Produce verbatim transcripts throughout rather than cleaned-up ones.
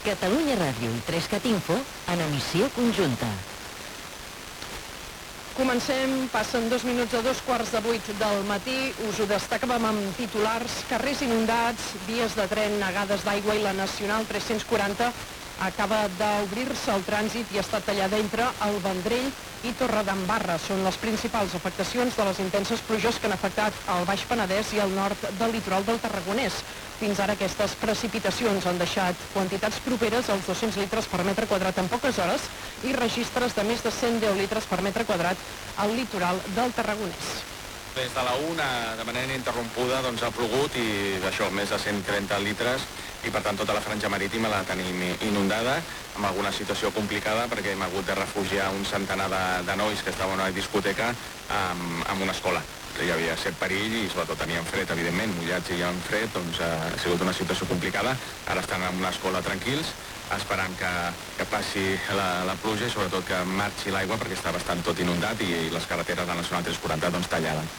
Catalunya Ràdio i tres cat Info en emissió conjunta. Comencem, passen dos minuts a dos quarts de vuit del matí. Us ho destacàvem amb titulars: carrers inundats, vies de tren negades d'aigua i la Nacional tres-cents quaranta acaba d'obrir-se el trànsit i està tallada entre el Vendrell i Torredembarra. Són les principals afectacions de les intenses pluges que han afectat el Baix Penedès i el nord del litoral del Tarragonès. Fins ara aquestes precipitacions han deixat quantitats properes als dos-cents litres per metre quadrat en poques hores i registres de més de cent deu litres per metre quadrat al litoral del Tarragonès. Des de la una, de manera ininterrompuda, doncs ha plogut i d'això, més de cent trenta litres, i per tant tota la franja marítima la tenim inundada, amb alguna situació complicada perquè hem hagut de refugiar un centenar de, de nois que estaven a una discoteca amb, amb una escola. Hi havia cert perill i sobretot tenien fred, evidentment, mullats i amb fred, doncs ha sigut una situació complicada. Ara estan en una escola tranquils, esperant que, que passi la, la pluja i sobretot que marxi l'aigua perquè està bastant tot inundat i, i les carreteres de la Nacional tres-cents quaranta doncs tallades.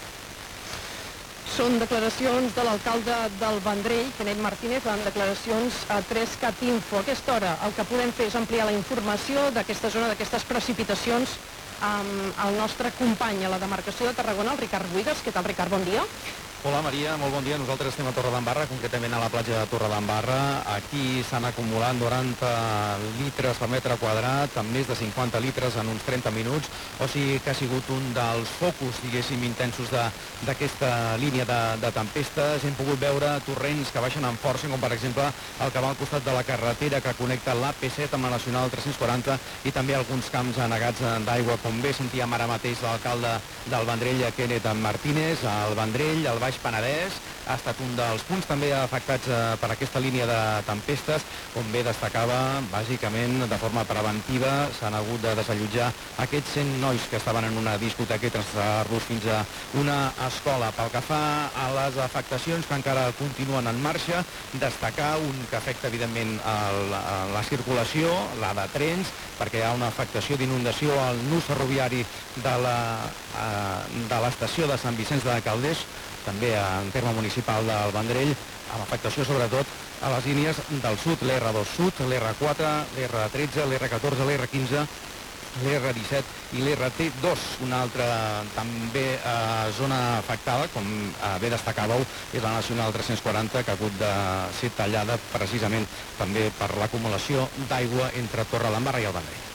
Són declaracions de l'alcalde del Vendrell, Canet Martínez, en declaracions a tres cat Info. A aquesta hora el que podem fer és ampliar la informació d'aquesta zona, d'aquestes precipitacions, amb el nostre company a la demarcació de Tarragona, el Ricard Buigas. Què tal, Ricard? Bon dia. Hola, Maria, molt bon dia. Nosaltres estem a Torredembarra, concretament a la platja de Torredembarra. Aquí s'han acumulat noranta litres per metre quadrat, amb més de cinquanta litres en uns trenta minuts, o sigui que ha sigut un dels focus, diguéssim, intensos d'aquesta línia de, de tempestes. Hem pogut veure torrents que baixen amb força, com per exemple el que va al costat de la carretera que connecta l'A P set amb la Nacional tres-cents quaranta i també alguns camps anegats d'aigua, com bé sentíem ara mateix l'alcalde del Vendrell, Canet Martínez. El Vendrell, el Baix Penedès, ha estat un dels punts també afectats eh, per aquesta línia de tempestes, com bé destacava, bàsicament de forma preventiva s'han hagut de desallotjar aquests cent nois que estaven en una discoteca i traslladar-los fins a una escola. Pel que fa a les afectacions que encara continuen en marxa, destacar un que afecta evidentment el, la circulació, la de trens, perquè hi ha una afectació d'inundació al nus ferroviari de l'estació de Sant Vicenç de Calders, també en terme municipal del Vendrell, amb afectació sobretot a les línies del sud, l'R dos Sud, l'R quatre, l'R tretze, l'R catorze, l'R quinze, l'R disset i l'R T dos. Una altra també eh, zona afectada, com eh, bé destacàveu, és la Nacional tres-cents quaranta, que ha hagut de ser tallada precisament també per l'acumulació d'aigua entre Torredembarra i el Vendrell.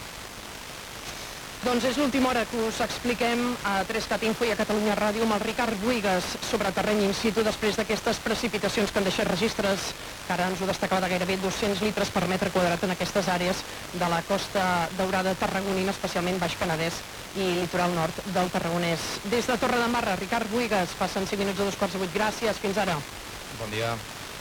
Doncs és l'última hora que us expliquem a tres cat Info i a Catalunya Ràdio amb el Ricard Buigas sobre terreny in situ després d'aquestes precipitacions que han deixat registres, que ara ens ho destacava, de gairebé dos-cents litres per metre quadrat en aquestes àrees de la Costa Daurada tarragonina, especialment Baix Penedès i litoral nord del Tarragonès. Des de Torredembarra, Ricard Buigas, passen cinc minuts a dos quarts de vuit. Gràcies, fins ara. Bon dia.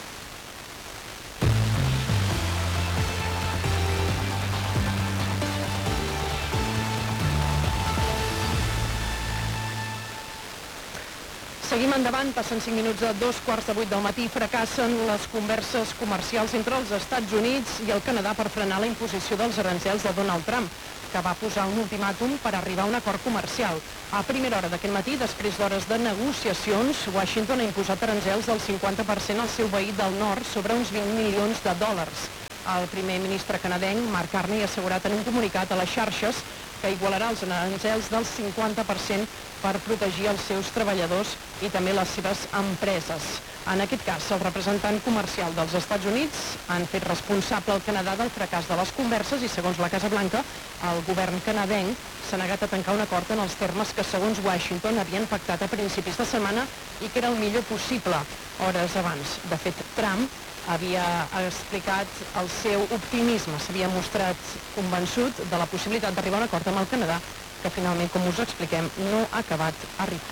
Seguim endavant, passen cinc minuts a dos quarts de vuit del matí. Fracassen les converses comercials entre els Estats Units i el Canadà per frenar la imposició dels aranzels de Donald Trump, que va posar un ultimàtum per arribar a un acord comercial. A primera hora d'aquest matí, després d'hores de negociacions, Washington ha imposat aranzels del cinquanta per cent al seu veí del nord sobre uns vint milions de dòlars. El primer ministre canadenc, Mark Carney, ha assegurat en un comunicat a les xarxes que igualarà els aranzels del cinquanta per cent per protegir els seus treballadors i també les seves empreses. En aquest cas, el representant comercial dels Estats Units han fet responsable al Canadà del fracàs de les converses i, segons la Casa Blanca, el govern canadenc s'ha negat a tancar un acord en els termes que, segons Washington, havien pactat a principis de setmana i que era el millor possible hores abans. De fet, Trump havia explicat el seu optimisme, s'havia mostrat convençut de la possibilitat d'arribar a un acord amb el Canadà, que finalment, com us expliquem, no ha acabat arribant.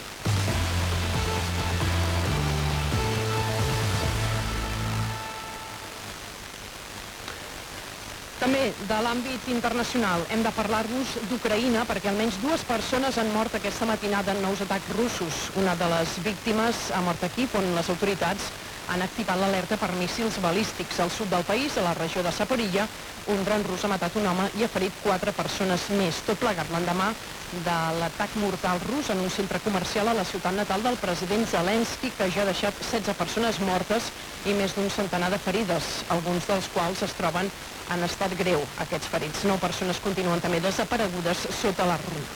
També de l'àmbit internacional hem de parlar-vos d'Ucraïna, perquè almenys dues persones han mort aquesta matinada en nous atacs russos. Una de les víctimes ha mort a Kíev, on les autoritats han activat l'alerta per míssils balístics. Al sud del país, a la regió de Zaporizhia, un dron rus ha matat un home i ha ferit quatre persones més. Tot plegat l'endemà de l'atac mortal rus en un centre comercial a la ciutat natal del president Zelensky, que ja ha deixat setze persones mortes i més d'un centenar de ferides, alguns dels quals es troben en estat greu. Aquests ferits, nou persones continuen també desaparegudes sota la ruïna.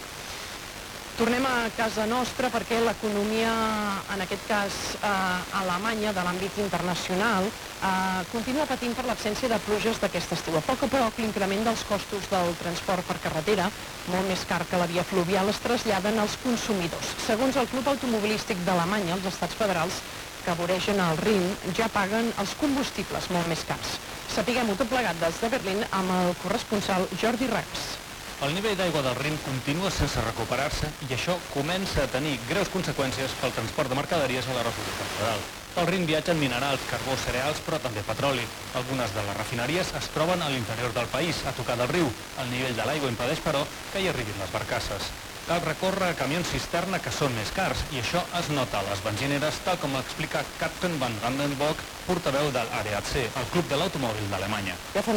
Tornem a casa nostra perquè l'economia, en aquest cas eh, Alemanya, de l'àmbit internacional, eh, continua patint per l'absència de pluges d'aquest estiu. A poc a poc, l'increment dels costos del transport per carretera, molt més car que la via fluvial, es traslladen als consumidors. Segons el Club Automobilístic d'Alemanya, els estats federals que voregen el Rin ja paguen els combustibles molt més cars. Sapiguem-ho tot plegat des de Berlín amb el corresponsal Jordi Reus. El nivell d'aigua del Rin continua sense recuperar-se i això comença a tenir greus conseqüències pel transport de mercaderies a la República Federal. Pel Rin viatgen minerals, carbó, cereals, però també petroli. Algunes de les refineries es troben a l'interior del país, a tocar del riu. El nivell de l'aigua impedeix, però, que hi arribin les barcasses. Cal recórrer a camions cisterna que són més cars i això es nota a les benzineres, tal com explica Captain van Randenburg, portaveu del A D A C, el Club de l'Automòbil d'Alemanya.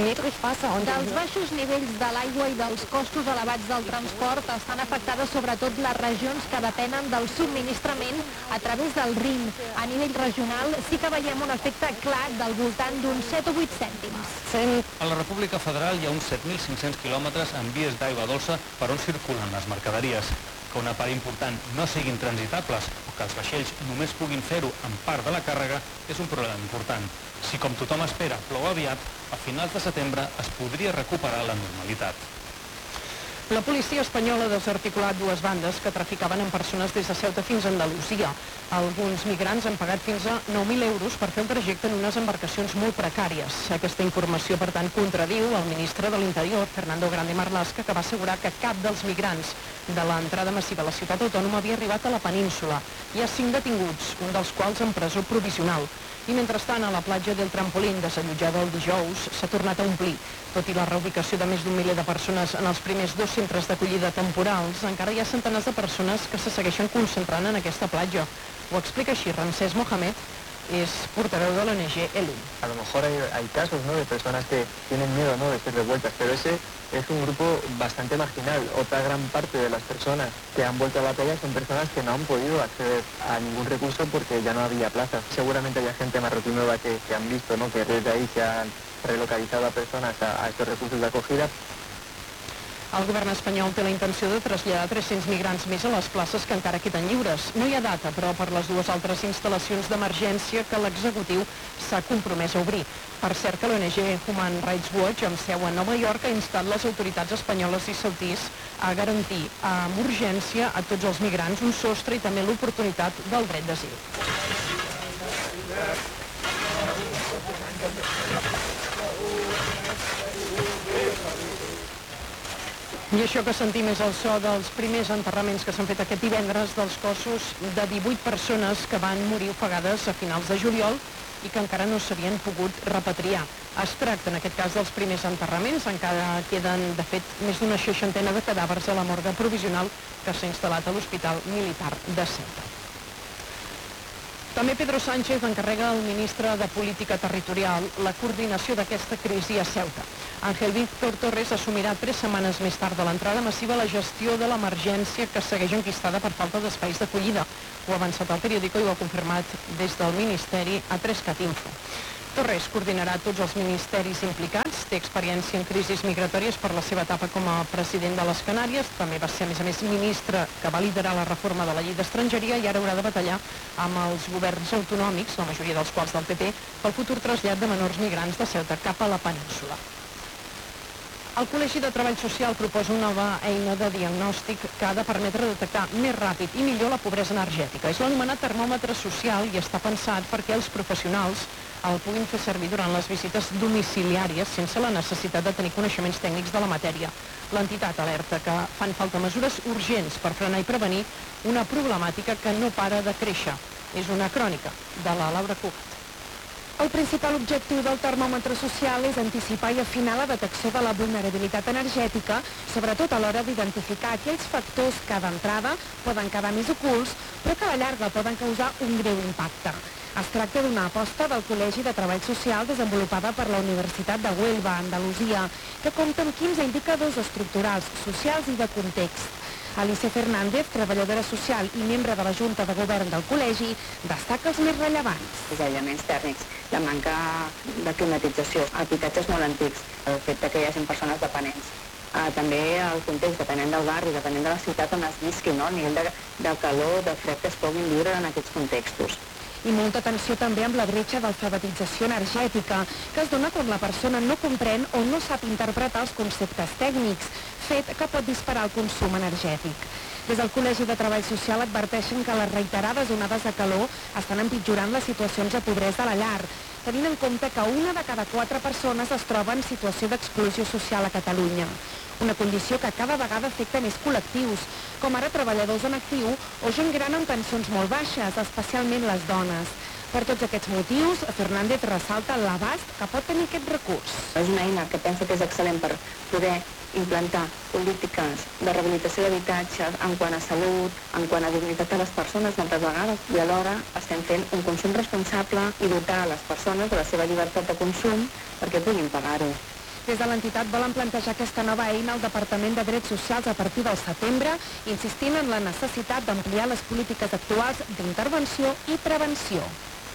Dels baixos nivells de l'aigua i dels costos elevats del transport estan afectades sobretot les regions que depenen del subministrament a través del Rin. A nivell regional sí que veiem un efecte clar del voltant d'uns set o vuit cèntims. A la República Federal hi ha uns set mil cinc-cents quilòmetres en vies d'aigua dolça per on circulen les mercaderies. Que una part important no siguin transitables o que els vaixells només puguin fer-ho amb part de la càrrega és un problema important. Si, com tothom espera, plou aviat, a finals de setembre es podria recuperar la normalitat. La policia espanyola ha desarticulat dues bandes que traficaven amb persones des de Ceuta fins a Andalusia. Alguns migrants han pagat fins a nou mil euros per fer el trajecte en unes embarcacions molt precàries. Aquesta informació, per tant, contradiu el ministre de l'Interior, Fernando Grande Marlaska, que va assegurar que cap dels migrants de l'entrada massiva a la ciutat autònoma havia arribat a la península. Hi ha cinc detinguts, un dels quals en presó provisional. I mentrestant, a la platja del Trampolín, desallotjada el dijous, s'ha tornat a omplir. Tot i la reubicació de més d'un miler de persones en els primers dos centres d'acollida temporals, encara hi ha centenars de persones que se segueixen concentrant en aquesta platja. Ho explica així Ramsès Mohamed, es portaveu de l'O N G Elum. A lo mejor hay, hay casos, ¿no?, de personas que tienen miedo, ¿no?, de ser devueltas, pero ese es un grupo bastante marginal. Otra gran parte de las personas que han vuelto a la playa son personas que no han podido acceder a ningún recurso porque ya no había plazas. Seguramente haya gente marroquí nueva que, que han visto, ¿no?, que desde ahí se han relocalizado a personas a, a estos recursos de acogida. El govern espanyol té la intenció de traslladar tres-cents migrants més a les places que encara queden lliures. No hi ha data, però, per les dues altres instal·lacions d'emergència que l'executiu s'ha compromès a obrir. Per cert que l'O N G Human Rights Watch, amb seu a Nova York, ha instat les autoritats espanyoles i saudís a garantir amb urgència a tots els migrants un sostre i també l'oportunitat del dret d'asil. I això que sentim és el so dels primers enterraments que s'han fet aquest divendres dels cossos de divuit persones que van morir ofegades a finals de juliol i que encara no s'havien pogut repatriar. Es tracta, en aquest cas, dels primers enterraments. Encara queden, de fet, més d'una seixantena de cadàvers a la morgue provisional que s'ha instal·lat a l'Hospital Militar de Ceuta. També Pedro Sánchez encarrega al ministre de Política Territorial la coordinació d'aquesta crisi a Ceuta. Ángel Víctor Torres assumirà tres setmanes més tard de l'entrada massiva la gestió de l'emergència que segueix enquistada per falta d'espais d'acollida. Ho ha avançat el periòdico i ho ha confirmat des del Ministeri a tres cat info. Torres coordinarà tots els ministeris implicats, té experiència en crisis migratòries per la seva etapa com a president de les Canàries, també va ser, a més a més, ministre que va liderar la reforma de la llei d'estrangeria i ara haurà de batallar amb els governs autonòmics, la majoria dels quals del P P, pel futur trasllat de menors migrants de Ceuta cap a la península. El Col·legi de Treball Social proposa una nova eina de diagnòstic que ha de permetre detectar més ràpid i millor la pobresa energètica. És l'anomenat termòmetre social i està pensat perquè els professionals el puguin fer servir durant les visites domiciliàries sense la necessitat de tenir coneixements tècnics de la matèria. L'entitat alerta que fan falta mesures urgents per frenar i prevenir una problemàtica que no para de créixer. És una crònica de la Laura Cugat. El principal objectiu del termòmetre social és anticipar i afinar la detecció de la vulnerabilitat energètica, sobretot a l'hora d'identificar aquells factors que d'entrada poden quedar més ocults, però que a la llarga poden causar un greu impacte. Es tracta d'una aposta del Col·legi de Treball Social desenvolupada per la Universitat de Huelva, Andalusia, que compta amb quinze indicadors estructurals, socials i de context. Alicia Fernández, treballadora social i membre de la Junta de Govern del Col·legi, destaca els més rellevants. Els aïllaments tèrmics, la manca de climatització, habitatges molt antics, el fet que hi hagi persones dependents. Uh, també el context, depenent del barri, depenent de la ciutat on es visqui, no? El nivell de, de calor, de fred que es puguin viure en aquests contextos. I molta atenció també amb la bretxa d'alfabetització energètica, que es dona quan la persona no comprèn o no sap interpretar els conceptes tècnics, fet que pot disparar el consum energètic. Des del Col·legi de Treball Social adverteixen que les reiterades onades de calor estan empitjorant les situacions de pobresa a la llar, tenint en compte que una de cada quatre persones es troba en situació d'exclusió social a Catalunya. Una condició que cada vegada afecta més col·lectius, com ara treballadors en actiu o gent gran amb pensions molt baixes, especialment les dones. Per tots aquests motius, Fernández ressalta l'abast que pot tenir aquest recurs. És una eina que penso que és excel·lent per poder implantar polítiques de rehabilitació d'habitatges en quant a salut, en quant a dignitat de les persones moltes vegades, i alhora estem fent un consum responsable i dotar les persones de la seva llibertat de consum perquè puguin pagar-ho. Des de l'entitat volen plantejar aquesta nova eina al Departament de Drets Socials a partir del setembre, insistint en la necessitat d'ampliar les polítiques actuals d'intervenció i prevenció.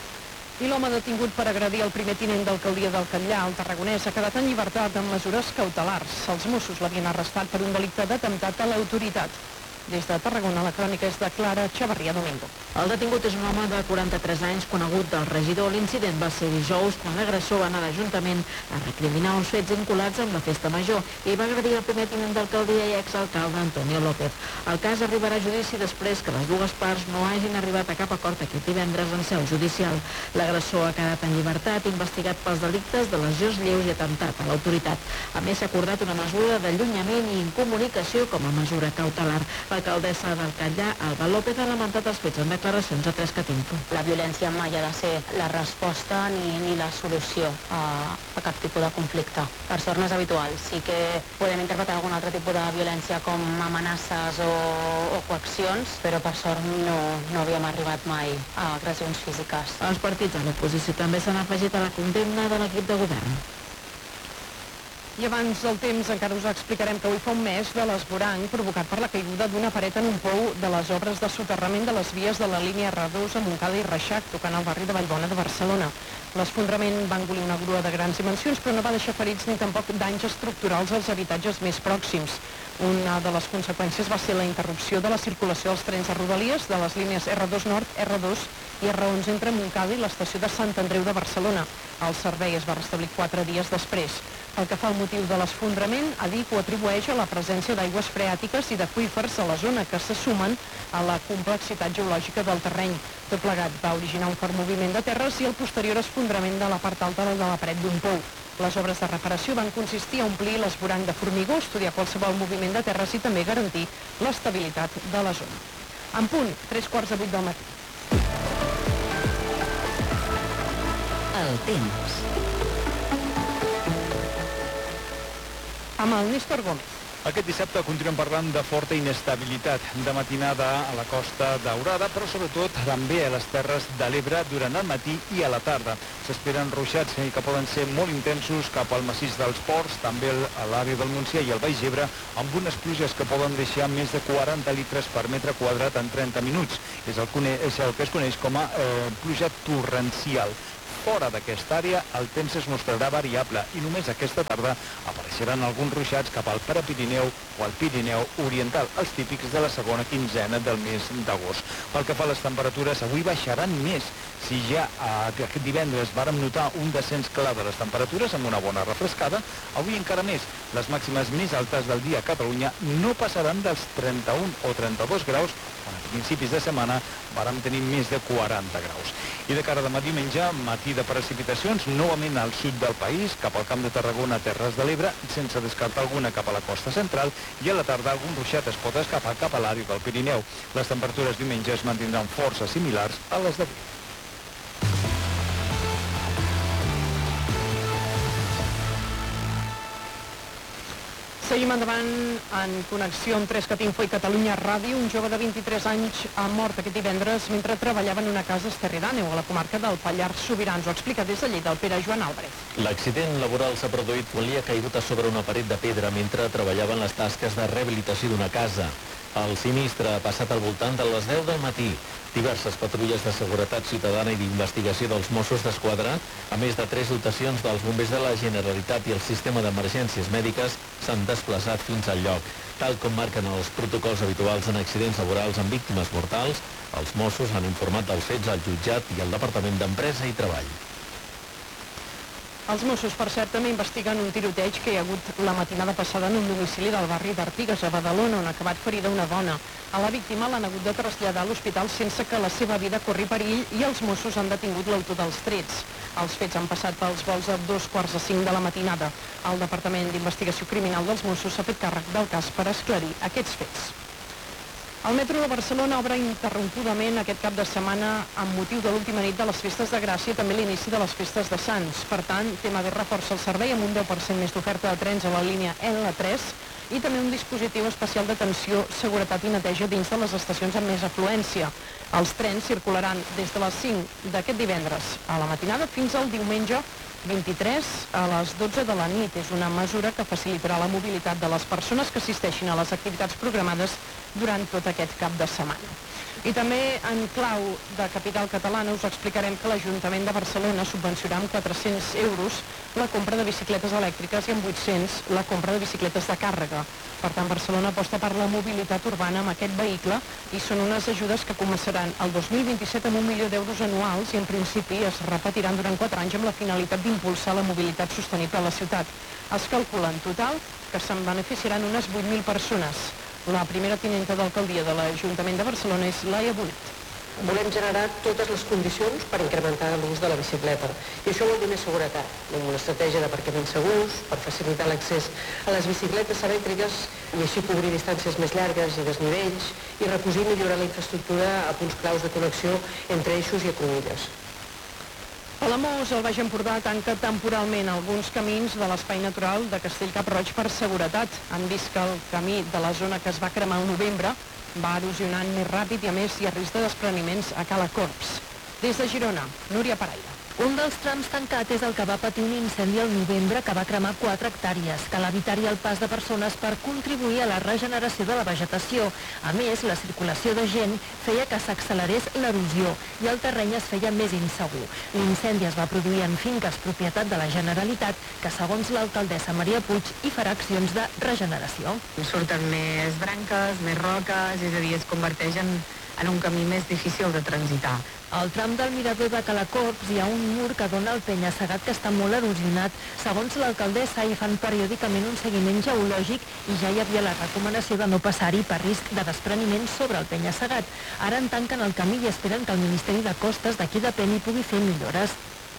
I l'home detingut per agredir el primer tinent d'alcaldia del Catllar, el tarragonès, ha quedat en llibertat amb mesures cautelars. Els Mossos l'havien arrestat per un delicte d'atemptat a l'autoritat. Des de Tarragona, la crònica és de Clara Xavarria Domingo. El detingut és un home de quaranta-tres anys, conegut del regidor. L'incident va ser dijous, quan l'agressor va anar a l'Ajuntament a recriminar uns fets vinculats amb la festa major i va agredir el primer tinent d'alcaldia i exalcalde Antonio López. El cas arribarà a judici després que les dues parts no hagin arribat a cap acord aquest divendres en seu judicial. L'agressor ha quedat en llibertat, investigat pels delictes de lesions lleus i atemptat a l'autoritat. A més, s'ha acordat una mesura d'allunyament i incomunicació com a mesura cautelar. L'alcaldessa del Catllar, Alba López, ha lamentat els fets en declaracions a Tres Catimpo. La violència mai ha de ser la resposta ni, ni la solució a, a cap tipus de conflicte. Per sort no és habitual. Sí que podem interpretar algun altre tipus de violència com amenaces o, o coaccions, però per sort no, no havíem arribat mai a agressions físiques. Els partits de l'oposició també s'han afegit a la condemna de l'equip de govern. I abans del temps encara us explicarem que avui fa un mes de l'esvoranc provocat per la caiguda d'una paret en un pou de les obres de soterrament de les vies de la línia erre dos a Montcada i Reixac, tocant al barri de Vallbona de Barcelona. L'esfondrament va engolir una grua de grans dimensions, però no va deixar ferits ni tampoc danys estructurals als habitatges més pròxims. Una de les conseqüències va ser la interrupció de la circulació dels trens de Rodalies de les línies erre dos Nord, erre dos i erre onze entre Montcada i l'estació de Sant Andreu de Barcelona. El servei es va restablir quatre dies després. El que fa el motiu de l'esfondrament, A D I C ho atribueix a la presència d'aigües freàtiques i d'aqüífers a la zona que se sumen a la complexitat geològica del terreny. Tot plegat va originar un fort moviment de terres i el posterior esfondrament de la part alta de la paret d'un pou. Les obres de reparació van consistir a omplir l'esvoranc de formigó, estudiar qualsevol moviment de terres i també garantir l'estabilitat de la zona. En punt, tres quarts de vuit del matí. El temps. Amb el Néstor Gómez. Aquest dissabte continuem parlant de forta inestabilitat de matinada a la Costa Daurada, però sobretot també a les Terres de l'Ebre durant el matí i a la tarda. S'esperen ruixats que poden ser molt intensos cap al massís dels Ports, també a l'àrea del Montsià i el Baix Ebre, amb unes pluges que poden deixar més de quaranta litres per metre quadrat en trenta minuts. És el, és el que es coneix com a eh, pluja torrencial. Fora d'aquesta àrea, el temps es mostrarà variable i només aquesta tarda apareixeran alguns ruixats cap al Prepirineu o al Pirineu Oriental, els típics de la segona quinzena del mes d'agost. Pel que fa a les temperatures, avui baixaran més. Si ja aquest divendres vàrem notar un descens clar de les temperatures amb una bona refrescada, avui encara més. Les màximes més altes del dia a Catalunya no passaran dels trenta-un o trenta-dos graus, quan a principis de setmana vàrem tenir més de quaranta graus. I de cara a demà diumenge, matí de precipitacions, novament al sud del país, cap al Camp de Tarragona, Terres de l'Ebre, sense descartar alguna cap a la costa central, i a la tarda algun ruixat es pot escapar cap a l'àrea del Pirineu. Les temperatures diumenge es mantindran força similars a les d'avui. Seguim endavant en connexió amb tres cat info i Catalunya Ràdio. Un jove de vint-i-tres anys ha mort aquest divendres mentre treballava en una casa a Esterri d'Àneu, a la comarca del Pallars Sobirà. Ens ho explica des de Lleida el Pere Joan Álvarez. L'accident laboral s'ha produït quan li ha caigut a sobre una paret de pedra mentre treballava en les tasques de rehabilitació d'una casa. El sinistre ha passat al voltant de les deu del matí. Diverses patrulles de seguretat ciutadana i d'investigació dels Mossos d'Esquadra, a més de tres dotacions dels bombers de la Generalitat i el sistema d'emergències mèdiques, s'han desplaçat fins al lloc. Tal com marquen els protocols habituals en accidents laborals amb víctimes mortals, els Mossos han informat dels fets al jutjat i al Departament d'Empresa i Treball. Els Mossos, per cert, també investiguen un tiroteig que hi ha hagut la matinada passada en un domicili del barri d'Artigues, a Badalona, on ha acabat ferida una dona. A la víctima l'han hagut de traslladar a l'hospital sense que la seva vida corri perill i els Mossos han detingut l'autor dels trets. Els fets han passat pels vols a dos quarts de cinc de la matinada. El Departament d'Investigació Criminal dels Mossos s'ha fet càrrec del cas per esclarir aquests fets. El metro de Barcelona obre interrompudament aquest cap de setmana amb motiu de l'última nit de les festes de Gràcia i també l'inici de les festes de Sants. Per tant, T M B reforça el servei amb un deu per cent més d'oferta de trens a la línia L tres i també un dispositiu especial d'atenció, seguretat i neteja dins de les estacions amb més afluència. Els trens circularan des de les cinc d'aquest divendres a la matinada fins al diumenge vint-i-tres a les dotze de la nit. És una mesura que facilitarà la mobilitat de les persones que assisteixin a les activitats programades durant tot aquest cap de setmana. I també en clau de capital catalana us explicarem que l'Ajuntament de Barcelona subvencionarà amb quatre-cents euros la compra de bicicletes elèctriques i amb vuit-cents la compra de bicicletes de càrrega. Per tant, Barcelona aposta per la mobilitat urbana amb aquest vehicle i són unes ajudes que començaran el dos mil vint-i-set amb un milió d'euros anuals i en principi es repetiran durant quatre anys amb la finalitat d'impulsar la mobilitat sostenible a la ciutat. Es calcula en total que se'n beneficiaran unes vuit mil persones. La primera tinenta d'alcaldia de l'Ajuntament de Barcelona és Laia Bonet. Volem generar totes les condicions per incrementar l'ús de la bicicleta. I això vol dir més seguretat, amb una estratègia d'aparcaments segurs, per facilitar l'accés a les bicicletes elèctriques i així cobrir distàncies més llargues i desnivells i recosir i millorar la infraestructura a punts claus de connexió entre eixos i cruïlles. Palamós, el Baix Empordà, tanca temporalment alguns camins de l'espai natural de Castell-Cap-roig per seguretat. Han vist que el camí de la zona que es va cremar al novembre va erosionant més ràpid i a més hi ha risc de despreniments a Cala Corps. Des de Girona, Núria Paraire. Un dels trams tancat és el que va patir un incendi al novembre que va cremar quatre hectàrees. Cal evitar-hi el pas de persones per contribuir a la regeneració de la vegetació. A més, la circulació de gent feia que s'accelerés l'erosió i el terreny es feia més insegur. L'incendi es va produir en finques propietat de la Generalitat, que segons l'alcaldessa Maria Puig hi farà accions de regeneració. Surten més branques, més roques, és a dir, es converteix en, en un camí més difícil de transitar. Al tram del mirador de Calacorps hi ha un mur que dona al penya-segat que està molt erosionat. Segons l'alcaldessa, hi fan periòdicament un seguiment geològic i ja hi havia la recomanació de no passar-hi per risc de despreniment sobre el penya-segat. Ara en tanquen el camí i esperen que el Ministeri de Costes d'aquí depèn hi pugui fer millores.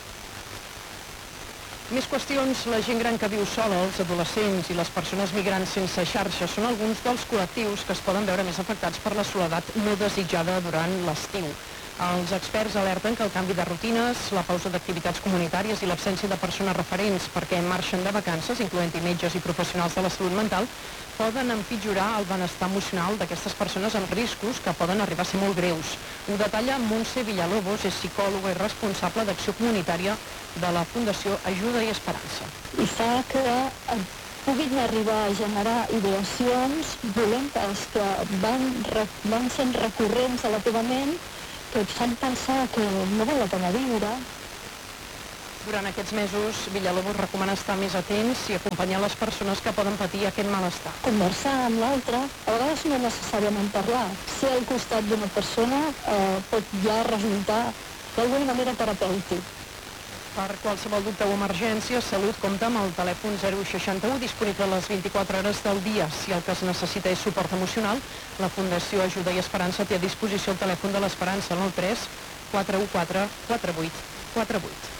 Més qüestions, la gent gran que viu sola, els adolescents i les persones migrants sense xarxa són alguns dels col·lectius que es poden veure més afectats per la soledat no desitjada durant l'estiu. Els experts alerten que el canvi de rutines, la pausa d'activitats comunitàries i l'absència de persones referents perquè marxen de vacances, incloent-hi metges i professionals de la salut mental, poden empitjorar el benestar emocional d'aquestes persones amb riscos que poden arribar a ser molt greus. Ho detalla Montse Villalobos, és psicòloga i responsable d'acció comunitària de la Fundació Ajuda i Esperança. I fa que puguin arribar a generar ideacions dolentes que van, van sent recurrents a la teva ment, que et fan pensar que no val la pena viure. Durant aquests mesos, Villalobos recomana estar més atents i acompanyar les persones que poden patir aquest malestar. Conversar amb l'altre, a vegades no necessàriament parlar. Ser al costat d'una persona eh, pot ja resultar d'alguna manera terapèutic. Per qualsevol dubte o emergència, Salut compta amb el telèfon zero seixanta-u disponible a les vint-i-quatre hores del dia. Si el que es necessita és suport emocional, la Fundació Ajuda i Esperança té a disposició el telèfon de l'Esperança, el nou tres quatre u quatre quatre vuit quatre vuit.